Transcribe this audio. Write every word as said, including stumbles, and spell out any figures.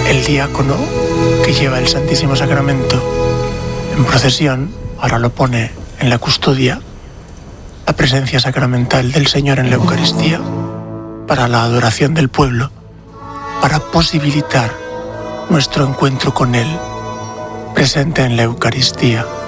el diácono que lleva el Santísimo Sacramento en procesión, ahora lo pone en la custodia, la presencia sacramental del Señor en la Eucaristía, para la adoración del pueblo, para posibilitar nuestro encuentro con Él, presente en la Eucaristía.